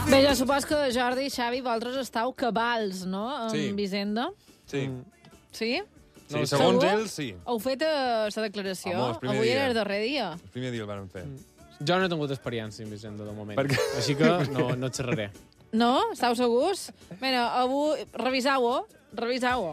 Bé, jo supos que Jordi i Xavi, vosaltres estàu cabals, no?, amb Hisenda. Sí. Sí? Sí, segons Segur? ells, sí. Heu fet la declaració? Home, el primer Avui dia. era el darrer dia. El primer dia el van fer. Jo no he tingut experiència amb Hisenda, de moment. Per què? Així que no xerraré. No? Estàu segurs? Mira, avui... Revisau-ho. Revisau-ho.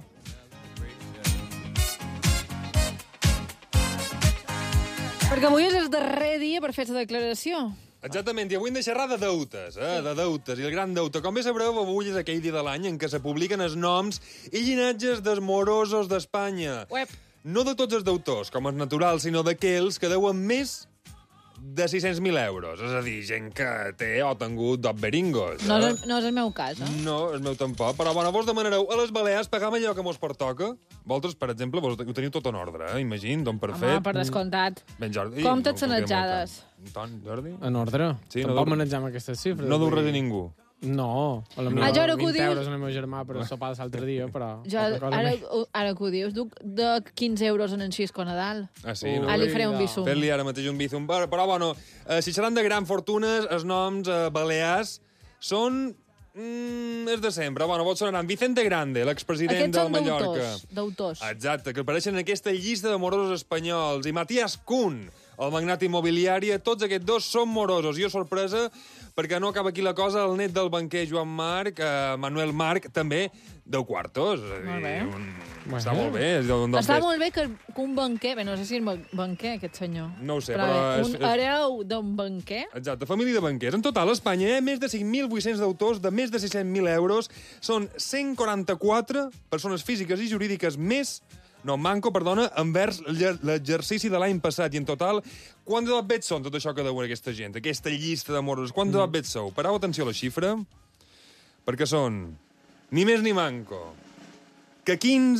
Perquè avui és el darrer dia per fer la declaració. Exactament, i avui hem de xerrar de deutes, de deutes. I el gran deute, com bé sabreu, avui és aquell dia de l'any en què se publiquen els noms i llinatges dels morosos d'Espanya. Uep. No de tots els deutors, com és natural, sinó d'aquells que deuen més de 600.000 euros. És a dir, gent que té o ha tingut beringos. No és el meu cas, eh? No, el meu tampoc. Però, bueno, vos demanareu a les Balears pagar allò que mos pertoca. Vosaltres, per exemple, vos ho teniu tot en ordre, imagina, don per Home, fet. per descomptat. Ben, Jordi. Compta't no sanejades. Tant, Jordi? En ordre. Sí, Tampoc no manegem aquestes xifres. No deu res a ningú. No. A lo No. millor jo ara que ho 20 dius- euros al meu germà per sopar l'altre dia, però... Jo, altra cosa més. ara que ho dius, duc de 15 euros en Xisco a Nadal. Ah, sí? No? Ah, li faré un bisum. Fer-li ara mateix un bizum. Però bueno, si seran de gran fortunes, els noms balears són... és de sempre. Bueno, vols sonaran Vicente Grande, l'expresident Aquests del són Mallorca. deutors. Exacte, que apareixen en aquesta llista de morosos espanyols. I Matías Kuhn, el magnat immobiliari, tots aquests dos són morosos. Jo, sorpresa, perquè no acaba aquí la cosa, el net del banquer Joan Marc, Manuel Marc, també, 10 quartos. És a dir, Molt bé. Està molt bé. Està molt bé que un banquer... Bé, no sé si és banquer, aquest senyor. No ho sé, però un hereu d'un banquer... Exacte, família de banquers. En total, a Espanya hi ha més de 5.800 deutors de més de 600.000 euros. Són 144 persones físiques i jurídiques més, no, manco, perdona, envers l'exercici de l'any passat. I en total, quants de bets són tot això que deuen aquesta gent, aquesta llista de morosos? Quants de bets sou? Parau atenció a la xifra, perquè són, ni més ni manco, que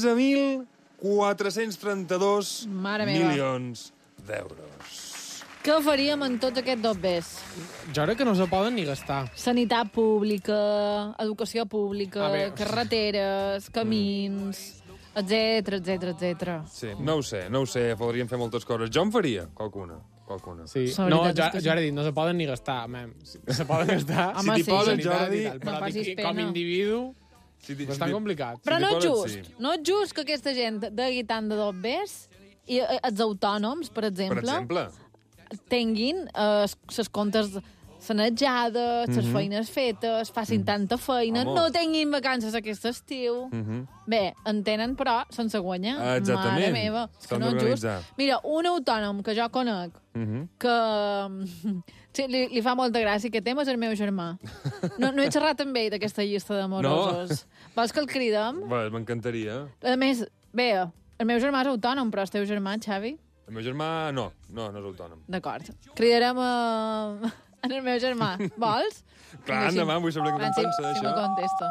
15.432 Mare meva. milions d'euros. Què faríem en tots aquests dobbers? Jo crec que no se poden ni gastar. Sanitat pública, educació pública, A veure. carreteres, camins, etc etc. Sí, no ho sé, podríem fer moltes coses. Jo en faria qualcuna. Sí. La No, veritat és que sí. jo ara he dit, no se poden ni gastar, mem. Se poden gastar. Home, si t'hi sí. posen, sanitat Jordi... i tal, però No passis dic, pena. com a individu, Si bastant complicat. Però Si no t'hi és posen, just. sí. No és just que aquesta gent degui tant de dobbers i els autònoms, per exemple, Per exemple. tinguin les comptes sanejades, les feines fetes, facin tanta feina, Home. no tinguin vacances aquest estiu. Bé, en tenen, però sense guanyar. Ah, exactament. Mare meva, és que S'han no és just. d'organitzar. Mira, un autònom que jo conec, que sí, li fa molta gràcia, que tema és el meu germà. No he xerrat amb ell d'aquesta llista de morosos. Vols que el cridem? Bé, m'encantaria. A més, bé, el meu germà és autònom, però el teu germà, Xavi? El meu germà, no és autònom. D'acord. Cridarem en el meu germà. Vols? Clar, Vinga, endavant, vull saber què Aviam en pensa si d'això. me contesto.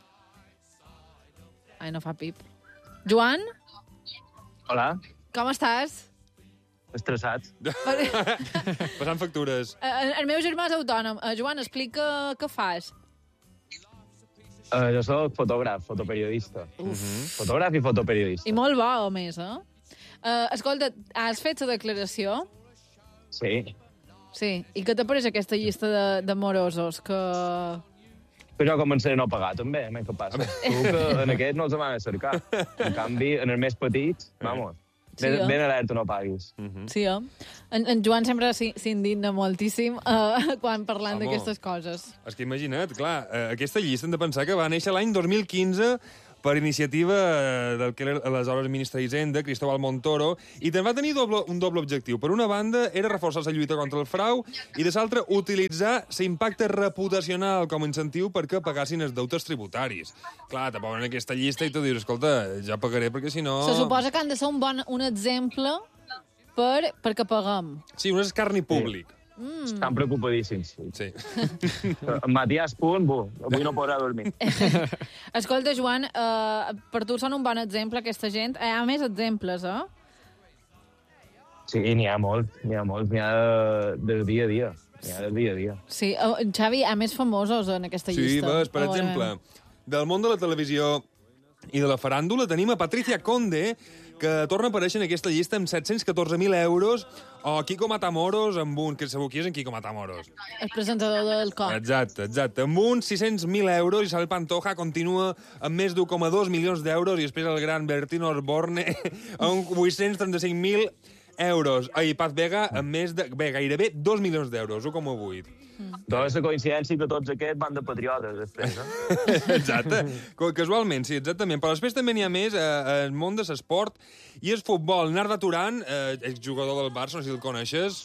Ai, no fa pip. Joan, Hola, com estàs? estressat. Passant factures. El meu germà és autònom. Joan, explica què fas. Jo soc fotògraf, fotoperiodista. Fotògraf i fotoperiodista. I molt bo, a més, escolta, has fet la declaració? Sí. Sí. I què t'ha pareix aquesta llista de morosos? Que... Però jo començaré a no pagar, també, què passa? Segur que en aquest no els van a cercar. En canvi, en els més petits, vamos, Sí, ben alerta no paguis. Sí, en Joan sempre s'indigna moltíssim quan parlant Home. d'aquestes coses. És que imagina't, clar, aquesta llista hem de pensar que va néixer l'any 2015 per iniciativa del que era aleshores ministre d'Hisenda, Cristóbal Montoro, i també va tenir un doble objectiu. Per una banda, era reforçar la lluita contra el frau, i de l'altra, utilitzar l'impacte reputacional com a incentiu perquè pagassin els deutes tributaris. Clar, te posen aquesta llista i tu dius, escolta, ja pagaré perquè si no... Se suposa que han de ser un exemple perquè paguem. Sí, un escarni públic. Estan preocupadíssims. Sí. En Matías Punt, avui no podrà dormir. Escolta, Joan, per tu són un bon exemple, aquesta gent. Hi ha més exemples, Sí, n'hi ha molt, n'hi ha del dia a dia. N'hi ha del dia a dia. Sí, Xavi, hi ha més famosos en aquesta Sí, llista. ves, per A veure. exemple, del món de la televisió, I de la faràndula tenim a Patricia Conde, que torna a aparèixer en aquesta llista amb 714.000 euros, o Kiko Matamoros amb un... Que sabeu qui és en Kiko Matamoros? El presentador del cop. Exacte. Amb uns 600.000 euros, Isabel Pantoja continua amb més d'1,2 milions d'euros, i després el gran Bertino Osborne amb 835.000 euros. I Paz Vega amb més de... gairebé 2 milions d'euros, 1,8. Doncs la coincidència que tots aquests van de patriotes, després, eh? Exacte. Casualment, sí, exactament. Però després també n'hi ha més al món de l'esport i el futbol. Narda Turan, exjugador del Barça, no sé si el coneixes.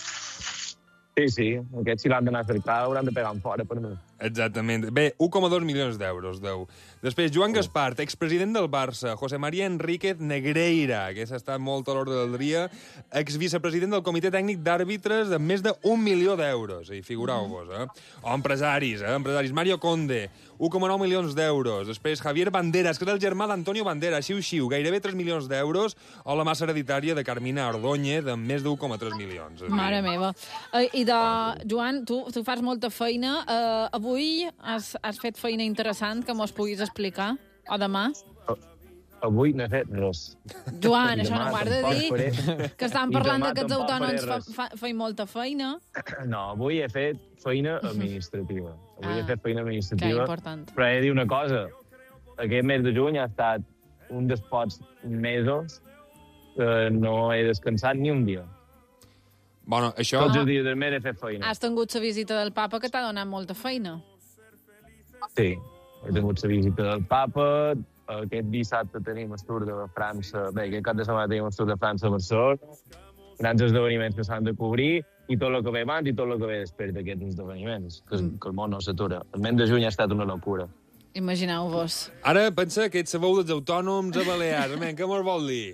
Sí. Aquests, si l'han d'anar a cercar, hauran de pegar fora per mi. Exactament. Bé, 1,2 milions d'euros, deu. Després, Joan Gaspart, expresident del Barça. José María Enríquez Negreira, que s'ha estat molt a l'ordre del dia. Exvicepresident del Comitè Tècnic d'Àrbitres de més d'1 milió d'euros. I figureu-vos, O empresaris, Empresaris. Mario Conde, 1,9 milions d'euros. Després, Javier Banderas, que és el germà d'Antonio Banderas, xiu, gairebé 3 milions d'euros. O la massa hereditària de Carmina Ordóñez, de més de 1,3 milions. Mare meva. I Joan, tu fas molta feina. Avui has fet feina interessant que mos puguis explicar? O demà? Avui no he fet res. Joan, això no m'ho has de dir, que estan parlant que els autònoms feien molta feina. No, avui he fet feina administrativa. Avui he fet feina administrativa. Que important. Però he de dir una cosa. Aquest mes de juny ha estat un dels pocs mesos que no he descansat ni un dia. Bueno, això... Tots els dies del mes he fet feina. Has tingut la visita del papa, que t'ha donat molta feina. Sí, he tingut la visita del papa. Aquest dissabte tenim el Tour de França. Bé, aquest cap de setmana tenim el Tour de França a Barcelona. Grans esdeveniments que s'han de cobrir, i tot el que ve abans i tot el que ve després d'aquests esdeveniments, que el món no s'atura. El mes de juny ha estat una locura. Imagineu-vos. Ara pensa que ets sabeu dels autònoms a Balears. Què mos vol dir?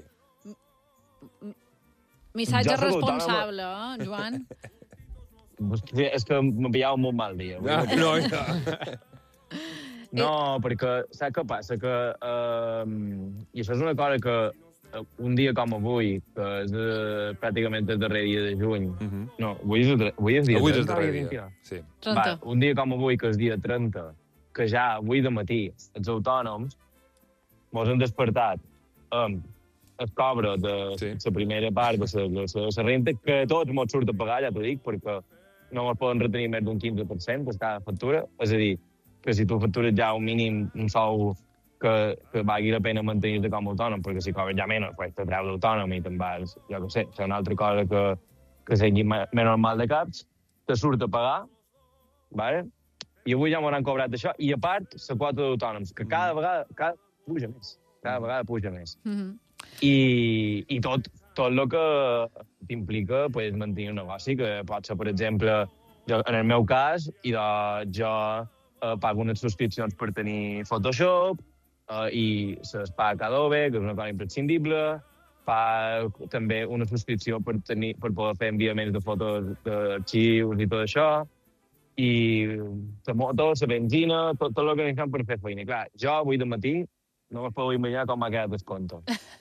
Missatge responsable, Joan? És que m'ha pillat un molt mal dia. No, perquè saps què passa? I això és una cosa que un dia com avui, que és pràcticament el darrer dia de juny... No, avui és el darrer dia. Sí. Un dia com avui, que és dia 30, que ja avui de matí els autònoms mos han despertat amb el cobre de la primera part de la renta, que tots mos surt a pagar, ja t'ho dic, perquè no mos poden retenir més d'un 15% per cada factura. És a dir, que si tu factures ja un mínim, un sou que valgui la pena mantenir-te com a autònom, perquè si cobres ja menys, pues te treus d'autònom i te'n vas, jo què sé, és una altra cosa que sigui més normal de caps, te surt a pagar, vale? I avui ja m'hauran cobrat això, i a part, la quota d'autònoms, que cada vegada puja més. Cada vegada puja més. I tot el que t'implica pues, mantenir un negoci, que pot ser, per exemple, en el meu cas, jo pago unes subscripcions per tenir Photoshop, i les paga Adobe, que és una cosa imprescindible, fa també una subscripció per poder fer enviaments de fotos d'arxius i tot això, i la moto, la benzina, tot el que necessitem per fer feina. I clar, jo avui de matí no us podeu imaginar com m'ha quedat el compte.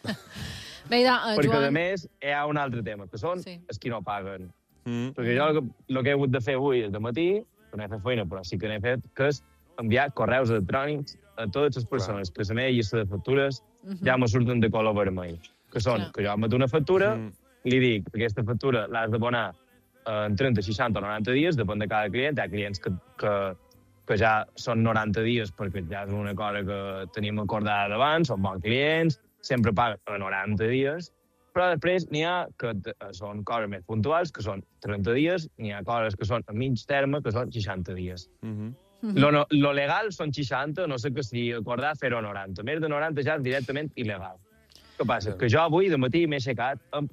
Perquè, a més, hi ha un altre tema, que són els que no paguen. Perquè jo el que he hagut de fer avui de matí, que no he fet feina, però sí que n'he fet, que és enviar correus electrònics a totes les persones que la meva llista de factures ja me surten de color vermell. Que són, que jo meto una factura, li dic que aquesta factura l'has d'abonar en 30, 60 o 90 dies, depèn de cada client. Hi ha clients que ja són 90 dies perquè ja és una cosa que tenim acordada d'abans, són bons clients, sempre paguen a 90 dies, però després n'hi ha que són coses més puntuals, que són 30 dies, n'hi ha coses que són a mig terme, que són 60 dies. Lo legal són 60, no sé que si acordar fer-ho a 90. Més de 90 ja és directament il·legal. Què passa? Que jo avui de matí m'he aixecat amb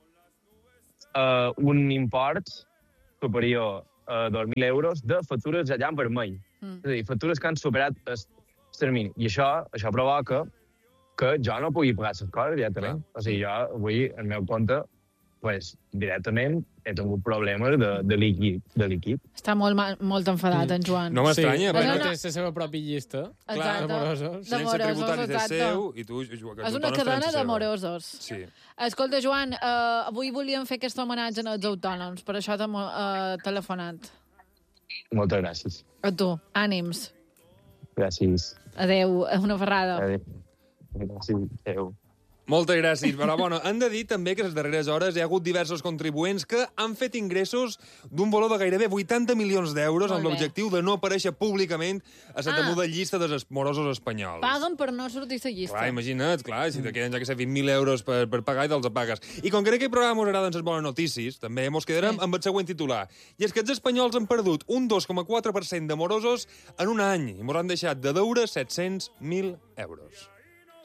un import superior a 2.000 euros de factures allà en vermell. És a dir, factures que han superat el termini. I això provoca que jo no pugui pagar les coses directament. O sigui, jo avui, el meu compte, pues, directament he tingut problemes de líquid. Està molt enfadat, en Joan. No m'estranya. Sí, no té la seva pròpia llista. Exacte. D'amorosos. Sense tributaris és seu, i tu... És una cadena d'amorosos. Sí. Escolta, Joan, avui volíem fer aquest homenatge als autònoms, per això t'hem telefonat. Moltes gràcies. A tu, ànims. Gràcies. Adéu, una ferrada. Adéu. Moltes gràcies, però bueno, hem de dir també que les darreres hores hi ha hagut diversos contribuents que han fet ingressos d'un valor de gairebé 80 milions d'euros amb l'objectiu de no aparèixer públicament a la temuda llista dels morosos espanyols. Paguen per no sortir a la llista. Clar, imagina't, clar, si te queden, ja que sé, 20.000 euros per pagar i te'ls apagues. I com que en aquest programa us agraden les bones notícies, també ens quedarem amb el següent titular. I és que els espanyols han perdut un 2,4% de morosos en un any i ens han deixat de deure 700.000 euros.